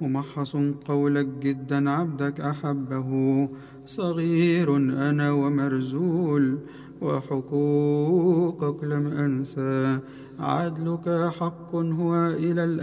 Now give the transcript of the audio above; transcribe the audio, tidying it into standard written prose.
ممحص قولك جدا عبدك أحبه. صغير أنا ومرزول، وحقوقك لم أنسى. عدلك حق هو إلى الأبد.